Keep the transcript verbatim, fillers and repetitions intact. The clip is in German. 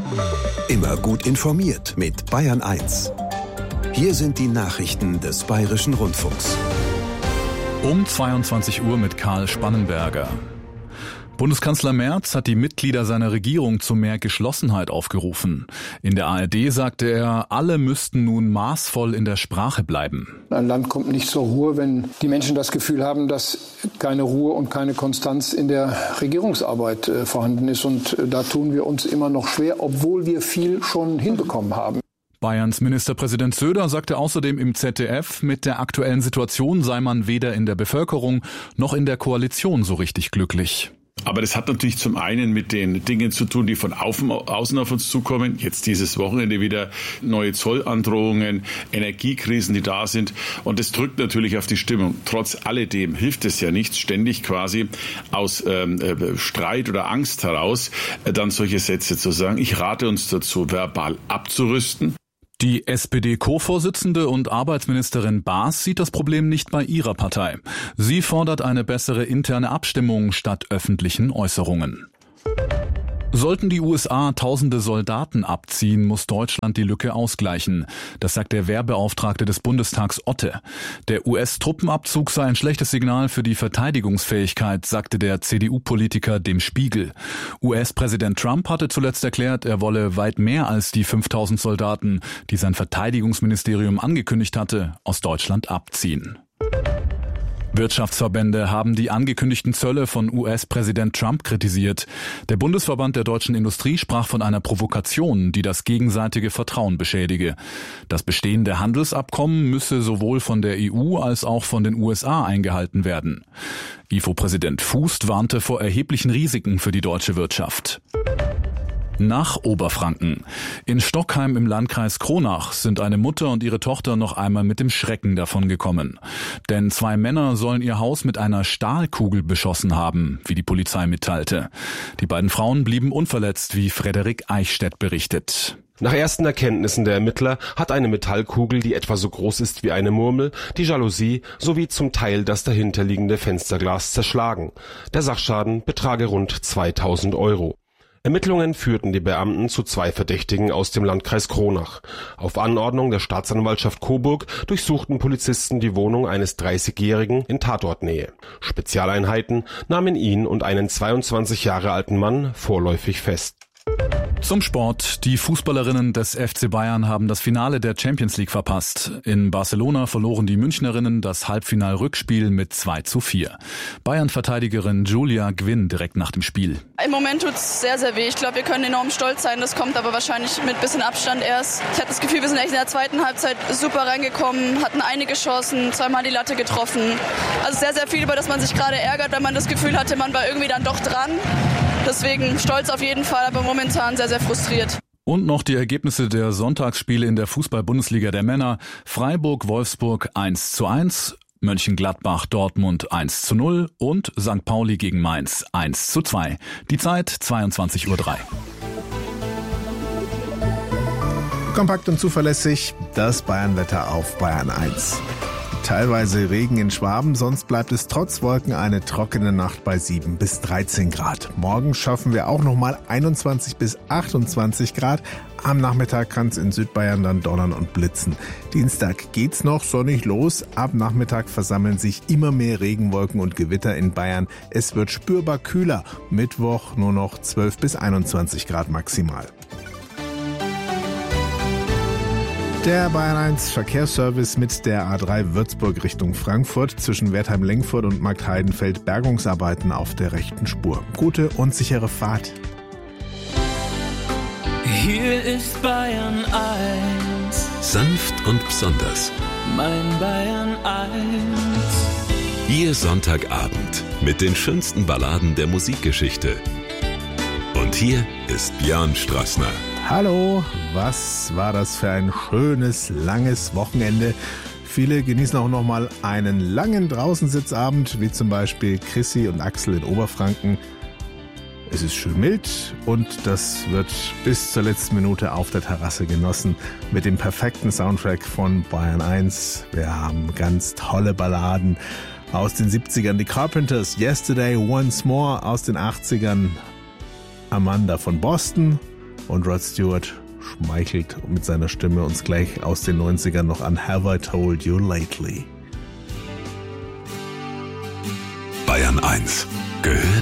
Immer gut informiert mit Bayern eins. Hier sind die Nachrichten des Bayerischen Rundfunks. Um zweiundzwanzig Uhr mit Karl Spannenberger. Bundeskanzler Merz hat die Mitglieder seiner Regierung zu mehr Geschlossenheit aufgerufen. In der A R D sagte er, alle müssten nun maßvoll in der Sprache bleiben. Ein Land kommt nicht zur Ruhe, wenn die Menschen das Gefühl haben, dass keine Ruhe und keine Konstanz in der Regierungsarbeit äh, vorhanden ist. Und äh, da tun wir uns immer noch schwer, obwohl wir viel schon hinbekommen haben. Bayerns Ministerpräsident Söder sagte außerdem im Z D F, mit der aktuellen Situation sei man weder in der Bevölkerung noch in der Koalition so richtig glücklich. Aber das hat natürlich zum einen mit den Dingen zu tun, die von außen auf uns zukommen. Jetzt dieses Wochenende wieder neue Zollandrohungen, Energiekrisen, die da sind. Und das drückt natürlich auf die Stimmung. Trotz alledem hilft es ja nichts, ständig quasi aus ähm, Streit oder Angst heraus äh, dann solche Sätze zu sagen. Ich rate uns dazu, verbal abzurüsten. Die S P D-Co-Vorsitzende und Arbeitsministerin Baas sieht das Problem nicht bei ihrer Partei. Sie fordert eine bessere interne Abstimmung statt öffentlichen Äußerungen. Sollten die U S A tausende Soldaten abziehen, muss Deutschland die Lücke ausgleichen. Das sagt der Wehrbeauftragte des Bundestags Otte. Der U S-Truppenabzug sei ein schlechtes Signal für die Verteidigungsfähigkeit, sagte der C D U-Politiker dem Spiegel. U S-Präsident Trump hatte zuletzt erklärt, er wolle weit mehr als die fünftausend Soldaten, die sein Verteidigungsministerium angekündigt hatte, aus Deutschland abziehen. Wirtschaftsverbände haben die angekündigten Zölle von U S-Präsident Trump kritisiert. Der Bundesverband der deutschen Industrie sprach von einer Provokation, die das gegenseitige Vertrauen beschädige. Das bestehende Handelsabkommen müsse sowohl von der E U als auch von den U S A eingehalten werden. I F O-Präsident Fußt warnte vor erheblichen Risiken für die deutsche Wirtschaft. Nach Oberfranken. In Stockheim im Landkreis Kronach sind eine Mutter und ihre Tochter noch einmal mit dem Schrecken davongekommen. Denn zwei Männer sollen ihr Haus mit einer Stahlkugel beschossen haben, wie die Polizei mitteilte. Die beiden Frauen blieben unverletzt, wie Frederik Eichstädt berichtet. Nach ersten Erkenntnissen der Ermittler hat eine Metallkugel, die etwa so groß ist wie eine Murmel, die Jalousie sowie zum Teil das dahinterliegende Fensterglas zerschlagen. Der Sachschaden betrage rund zweitausend Euro. Ermittlungen führten die Beamten zu zwei Verdächtigen aus dem Landkreis Kronach. Auf Anordnung der Staatsanwaltschaft Coburg durchsuchten Polizisten die Wohnung eines dreißigjährigen in Tatortnähe. Spezialeinheiten nahmen ihn und einen zweiundzwanzig Jahre alten Mann vorläufig fest. Zum Sport. Die Fußballerinnen des F C Bayern haben das Finale der Champions League verpasst. In Barcelona verloren die Münchnerinnen das Halbfinal-Rückspiel mit zwei zu vier. Bayern-Verteidigerin Julia Gwynn direkt nach dem Spiel. Im Moment tut es sehr, sehr weh. Ich glaube, wir können enorm stolz sein. Das kommt aber wahrscheinlich mit bisschen Abstand erst. Ich hatte das Gefühl, wir sind echt in der zweiten Halbzeit super reingekommen, hatten einige Chancen, zweimal die Latte getroffen. Also sehr, sehr viel, über das man sich gerade ärgert, wenn man das Gefühl hatte, man war irgendwie dann doch dran. Deswegen stolz auf jeden Fall, aber momentan sehr, sehr frustriert. Und noch die Ergebnisse der Sonntagsspiele in der Fußball-Bundesliga der Männer. Freiburg-Wolfsburg eins zu eins, Mönchengladbach-Dortmund eins zu null und Sankt Pauli gegen Mainz eins zu zwei. Die Zeit zweiundzwanzig Uhr drei. Kompakt und zuverlässig, das Bayernwetter auf Bayern eins. Teilweise Regen in Schwaben, sonst bleibt es trotz Wolken eine trockene Nacht bei sieben bis dreizehn Grad. Morgen schaffen wir auch nochmal einundzwanzig bis achtundzwanzig Grad. Am Nachmittag kann es in Südbayern dann donnern und blitzen. Dienstag geht's noch sonnig los. Ab Nachmittag versammeln sich immer mehr Regenwolken und Gewitter in Bayern. Es wird spürbar kühler. Mittwoch nur noch zwölf bis einundzwanzig Grad maximal. Der Bayern eins Verkehrsservice mit der A drei Würzburg Richtung Frankfurt zwischen Wertheim-Lengfurt und Marktheidenfeld Bergungsarbeiten auf der rechten Spur. Gute und sichere Fahrt. Hier ist Bayern eins. Sanft und besonders. Mein Bayern eins. Ihr Sonntagabend mit den schönsten Balladen der Musikgeschichte. Und hier ist Björn Strassner. Hallo, was war das für ein schönes, langes Wochenende? Viele genießen auch noch mal einen langen Draußensitzabend, wie zum Beispiel Chrissy und Axel in Oberfranken. Es ist schön mild und das wird bis zur letzten Minute auf der Terrasse genossen mit dem perfekten Soundtrack von Bayern eins. Wir haben ganz tolle Balladen aus den siebzigern, die Carpenters, Yesterday, Once More aus den achtzigern, Amanda von Boston Und Rod Stewart schmeichelt mit seiner Stimme uns gleich aus den neunzigern noch an Have I Told You Lately. Bayern eins gehört